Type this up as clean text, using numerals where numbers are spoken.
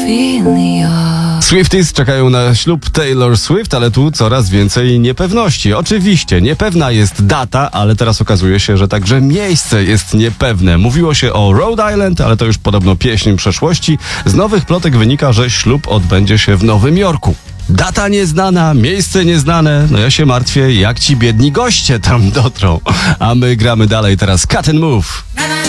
Swifties czekają na ślub Taylor Swift, ale tu coraz więcej niepewności. Oczywiście, niepewna jest data, ale teraz okazuje się, że także miejsce jest niepewne. Mówiło się o Rhode Island, ale to już podobno pieśń przeszłości. Z nowych plotek wynika, że ślub odbędzie się w Nowym Jorku. Data nieznana, miejsce nieznane. No ja się martwię, jak ci biedni goście tam dotrą. A my gramy dalej teraz Cut and Move.